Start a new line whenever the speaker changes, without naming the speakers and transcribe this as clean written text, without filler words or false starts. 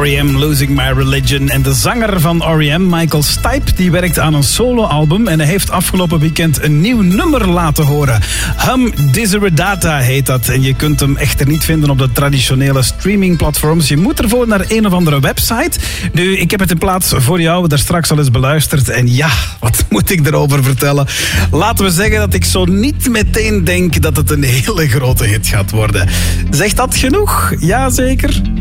R.E.M. Losing My Religion. En de zanger van R.E.M., Michael Stipe, die werkt aan een soloalbum en hij heeft afgelopen weekend een nieuw nummer laten horen. Hum Desiderata heet dat. En je kunt hem echter niet vinden op de traditionele streamingplatforms. Je moet ervoor naar een of andere website. Nu, ik heb het in plaats voor jou daar straks al eens beluisterd. En ja, wat moet ik erover vertellen? Laten we zeggen dat ik zo niet meteen denk dat het een hele grote hit gaat worden. Zegt dat genoeg? Jazeker.